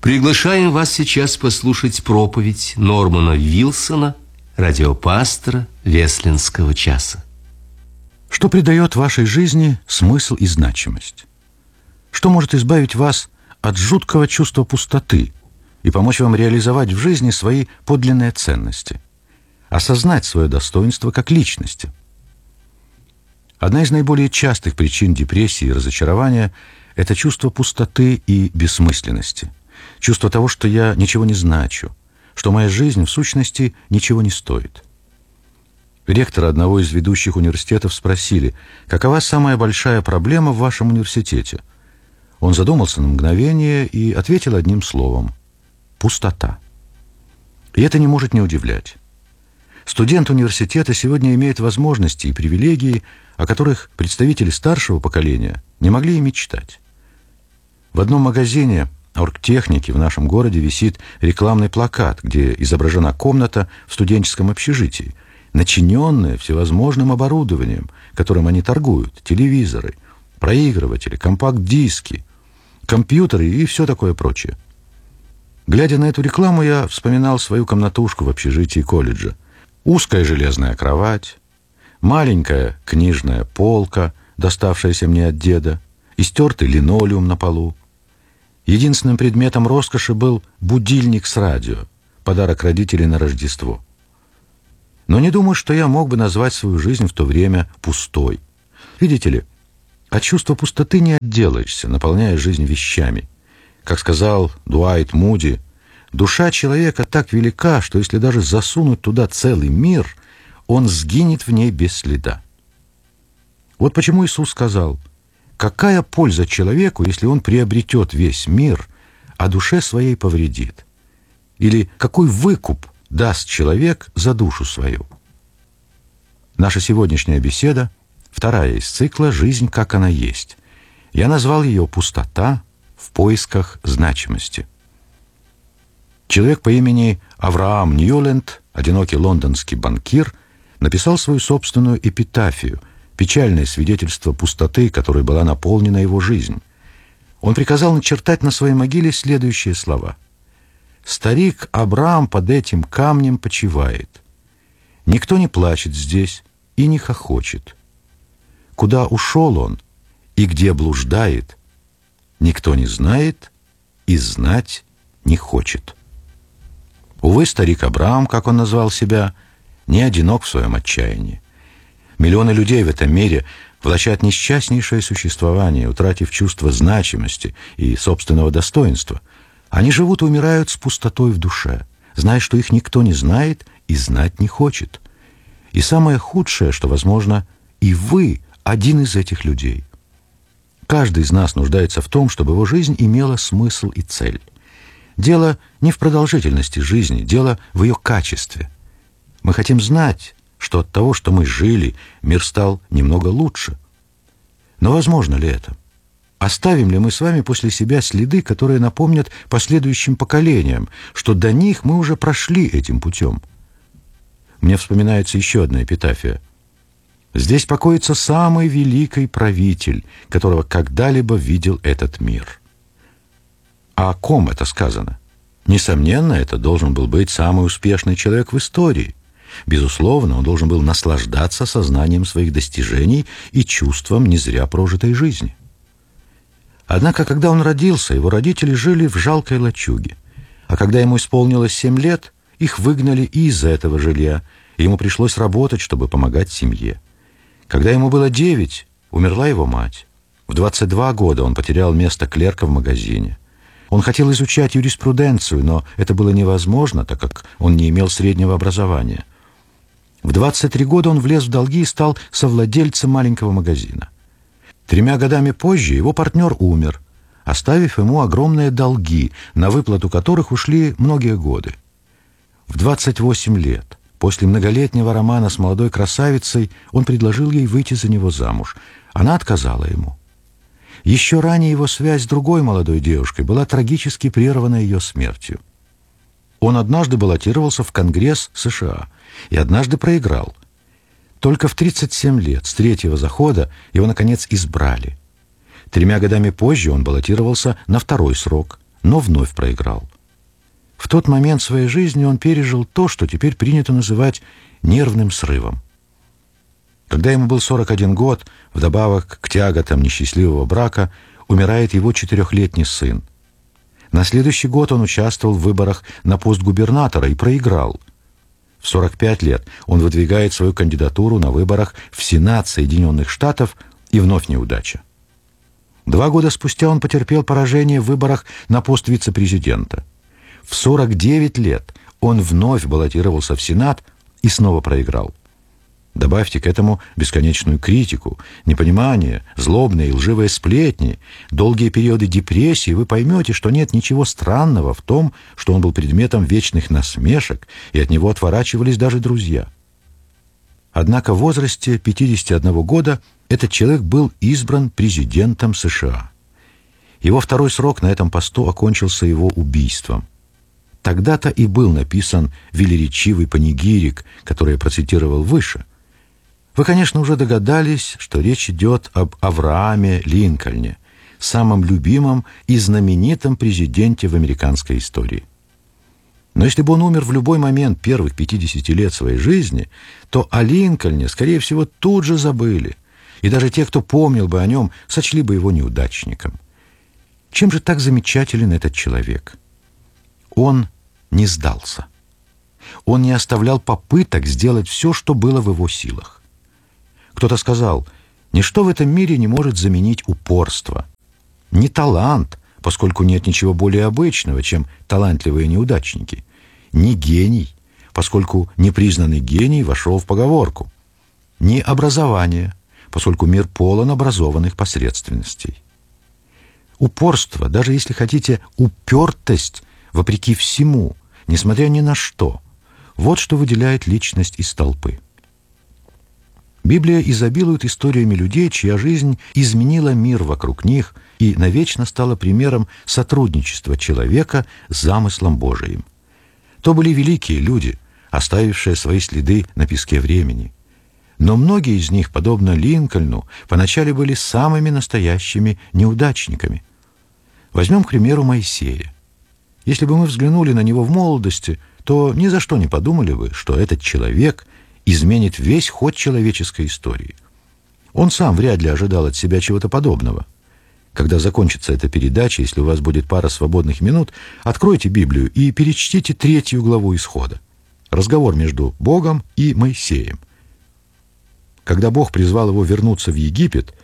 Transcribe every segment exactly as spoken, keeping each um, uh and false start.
Приглашаем вас сейчас послушать проповедь Нормана Вилсона, радиопастора Веслинского часа. Что придает вашей жизни смысл и значимость? Что может избавить вас от жуткого чувства пустоты и помочь вам реализовать в жизни свои подлинные ценности, осознать свое достоинство как личности? Одна из наиболее частых причин депрессии и разочарования – это чувство пустоты и бессмысленности, чувство того, что я ничего не значу, что моя жизнь в сущности ничего не стоит. Ректора одного из ведущих университетов спросили, какова самая большая проблема в вашем университете. Он задумался на мгновение и ответил одним словом – пустота. И это не может не удивлять. Студент университета сегодня имеет возможности и привилегии, о которых представители старшего поколения не могли и мечтать. В одном магазине оргтехники в нашем городе висит рекламный плакат, где изображена комната в студенческом общежитии, начиненная всевозможным оборудованием, которым они торгуют: телевизоры, проигрыватели, компакт-диски, компьютеры и все такое прочее. Глядя на эту рекламу, я вспоминал свою комнатушку в общежитии колледжа. Узкая железная кровать, маленькая книжная полка, доставшаяся мне от деда, и стертый линолеум на полу. Единственным предметом роскоши был будильник с радио, подарок родителей на Рождество. Но не думаю, что я мог бы назвать свою жизнь в то время пустой. Видите ли, от чувства пустоты не отделаешься, наполняя жизнь вещами. Как сказал Дуайт Муди, душа человека так велика, что если даже засунуть туда целый мир, он сгинет в ней без следа. Вот почему Иисус сказал: какая польза человеку, если он приобретет весь мир, а душе своей повредит? Или какой выкуп даст человек за душу свою? Наша сегодняшняя беседа — вторая из цикла «Жизнь, как она есть». Я назвал ее «Пустота в поисках значимости». Человек по имени Авраам Ньюленд, одинокий лондонский банкир, написал свою собственную эпитафию, печальное свидетельство пустоты, которой была наполнена его жизнь. Он приказал начертать на своей могиле следующие слова: «Старик Абрам под этим камнем почивает. Никто не плачет здесь и не хохочет. Куда ушел он и где блуждает, никто не знает и знать не хочет». Увы, старик Абрам, как он назвал себя, не одинок в своем отчаянии. Миллионы людей в этом мире влачат несчастнейшее существование, утратив чувство значимости и собственного достоинства. Они живут и умирают с пустотой в душе, зная, что их никто не знает и знать не хочет. И самое худшее, что возможно, и вы один из этих людей. Каждый из нас нуждается в том, чтобы его жизнь имела смысл и цель. Дело не в продолжительности жизни, дело в ее качестве. Мы хотим знать, что от того, что мы жили, мир стал немного лучше. Но возможно ли это? Оставим ли мы с вами после себя следы, которые напомнят последующим поколениям, что до них мы уже прошли этим путем? Мне вспоминается еще одна эпитафия. «Здесь покоится самый великий правитель, которого когда-либо видел этот мир». А о ком это сказано? Несомненно, это должен был быть самый успешный человек в истории. Безусловно, он должен был наслаждаться сознанием своих достижений и чувством не зря прожитой жизни. Однако, когда он родился, его родители жили в жалкой лачуге. А когда ему исполнилось семь лет, их выгнали и из этого жилья, и ему пришлось работать, чтобы помогать семье. Когда ему было девять, умерла его мать. В двадцать два года он потерял место клерка в магазине. Он хотел изучать юриспруденцию, но это было невозможно, так как он не имел среднего образования. В двадцать три года он влез в долги и стал совладельцем маленького магазина. Тремя годами позже его партнер умер, оставив ему огромные долги, на выплату которых ушли многие годы. В двадцать восемь лет, после многолетнего романа с молодой красавицей, он предложил ей выйти за него замуж. Она отказала ему. Еще ранее его связь с другой молодой девушкой была трагически прервана ее смертью. Он однажды баллотировался в Конгресс США и однажды проиграл. Только в тридцать семь лет, с третьего захода, его, наконец, избрали. Тремя годами позже он баллотировался на второй срок, но вновь проиграл. В тот момент своей жизни он пережил то, что теперь принято называть нервным срывом. Когда ему был сорок один год, вдобавок к тяготам несчастливого брака, умирает его четырехлетний сын. На следующий год он участвовал в выборах на пост губернатора и проиграл. В сорок пять лет он выдвигает свою кандидатуру на выборах в Сенат Соединенных Штатов, и вновь неудача. Два года спустя он потерпел поражение в выборах на пост вице-президента. В сорок девять лет он вновь баллотировался в Сенат и снова проиграл. Добавьте к этому бесконечную критику, непонимание, злобные и лживые сплетни, долгие периоды депрессии, вы поймете, что нет ничего странного в том, что он был предметом вечных насмешек, и от него отворачивались даже друзья. Однако в возрасте пятидесяти одного года этот человек был избран президентом США. Его второй срок на этом посту окончился его убийством. Тогда-то и был написан велеречивый панигирик, который я процитировал выше. Вы, конечно, уже догадались, что речь идет об Аврааме Линкольне, самом любимом и знаменитом президенте в американской истории. Но если бы он умер в любой момент первых пятидесяти лет своей жизни, то о Линкольне, скорее всего, тут же забыли, и даже те, кто помнил бы о нем, сочли бы его неудачником. Чем же так замечателен этот человек? Он не сдался. Он не оставлял попыток сделать все, что было в его силах. Кто-то сказал, ничто в этом мире не может заменить упорство. Не талант, поскольку нет ничего более обычного, чем талантливые неудачники. Не гений, поскольку непризнанный гений вошел в поговорку. Не образование, поскольку мир полон образованных посредственностей. Упорство, даже если хотите, упертость, вопреки всему, несмотря ни на что, вот что выделяет личность из толпы. Библия изобилует историями людей, чья жизнь изменила мир вокруг них и навечно стала примером сотрудничества человека с замыслом Божиим. То были великие люди, оставившие свои следы на песке времени. Но многие из них, подобно Линкольну, поначалу были самыми настоящими неудачниками. Возьмем, к примеру, Моисея. Если бы мы взглянули на него в молодости, то ни за что не подумали бы, что этот человек изменит весь ход человеческой истории. Он сам вряд ли ожидал от себя чего-то подобного. Когда закончится эта передача, если у вас будет пара свободных минут, откройте Библию и перечтите третью главу Исхода. Разговор между Богом и Моисеем. Когда Бог призвал его вернуться в Египет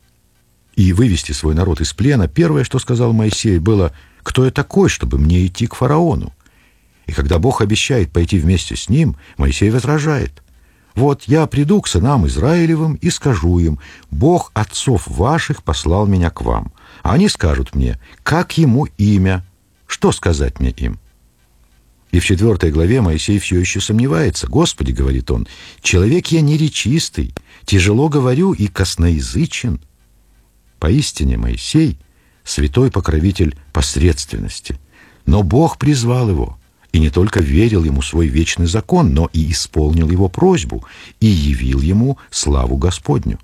и вывести свой народ из плена, первое, что сказал Моисей, было: «Кто я такой, чтобы мне идти к фараону?» И когда Бог обещает пойти вместе с ним, Моисей возражает: «Вот я приду к сынам Израилевым и скажу им: Бог отцов ваших послал меня к вам. А они скажут мне: как ему имя? Что сказать мне им?» И в четвертой главе Моисей все еще сомневается. «Господи, — говорит он, — человек я неречистый, тяжело говорю и косноязычен». Поистине Моисей — святой покровитель посредственности. Но Бог призвал его, и не только верил ему свой вечный закон, но и исполнил его просьбу и явил ему славу Господню.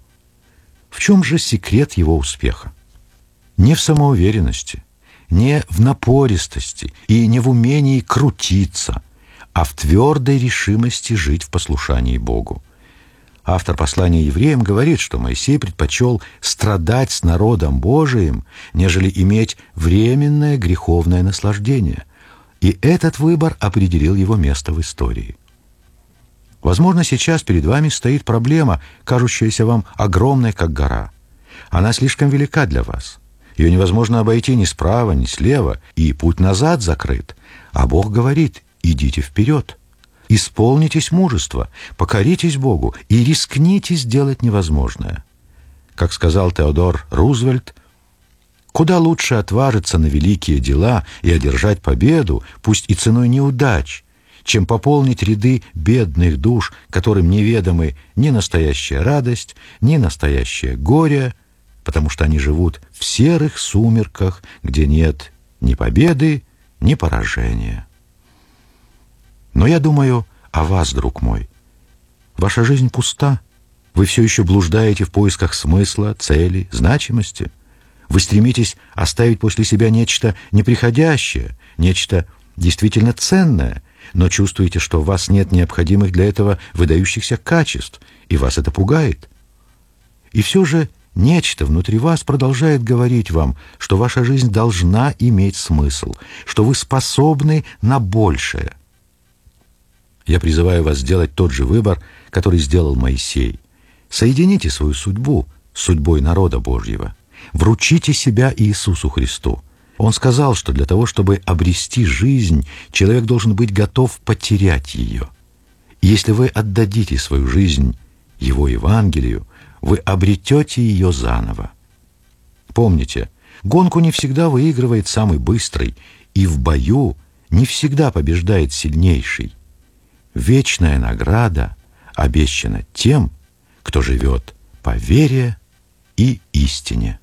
В чем же секрет его успеха? Не в самоуверенности, не в напористости и не в умении крутиться, а в твердой решимости жить в послушании Богу. Автор послания евреям говорит, что Моисей предпочел страдать с народом Божиим, нежели иметь временное греховное наслаждение. И этот выбор определил его место в истории. Возможно, сейчас перед вами стоит проблема, кажущаяся вам огромной, как гора. Она слишком велика для вас. Ее невозможно обойти ни справа, ни слева, и путь назад закрыт. А Бог говорит: идите вперед, исполнитесь мужества, покоритесь Богу и рискните сделать невозможное. Как сказал Теодор Рузвельт, куда лучше отважиться на великие дела и одержать победу, пусть и ценой неудач, чем пополнить ряды бедных душ, которым неведомы ни настоящая радость, ни настоящее горе, потому что они живут в серых сумерках, где нет ни победы, ни поражения. Но я думаю о вас, друг мой. Ваша жизнь пуста. Вы все еще блуждаете в поисках смысла, цели, значимости. Вы стремитесь оставить после себя нечто неприходящее, нечто действительно ценное, но чувствуете, что у вас нет необходимых для этого выдающихся качеств, и вас это пугает. И все же нечто внутри вас продолжает говорить вам, что ваша жизнь должна иметь смысл, что вы способны на большее. Я призываю вас сделать тот же выбор, который сделал Моисей. Соедините свою судьбу с судьбой народа Божьего. Вручите себя Иисусу Христу. Он сказал, что для того, чтобы обрести жизнь, человек должен быть готов потерять ее. И если вы отдадите свою жизнь Его Евангелию, вы обретете ее заново. Помните, гонку не всегда выигрывает самый быстрый, и в бою не всегда побеждает сильнейший. Вечная награда обещана тем, кто живет по вере и истине.